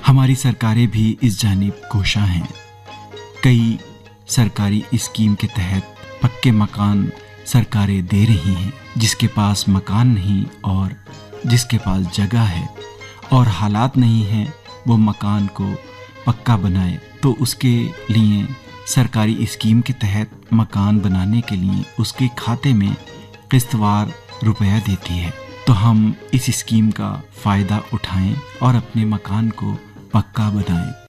हमारी सरकारें भी इस जानिब कोशा हैं। कई सरकारी स्कीम के तहत पक्के मकान सरकारें दे रही हैं। जिसके पास मकान नहीं और जिसके पास जगह है और हालात नहीं हैं वो मकान को पक्का बनाए, तो उसके लिए सरकारी स्कीम के तहत मकान बनाने के लिए उसके खाते में किस्तवार रुपया देती है। तो हम इस स्कीम का फ़ायदा उठाएं और अपने मकान को पक्का बनाएं।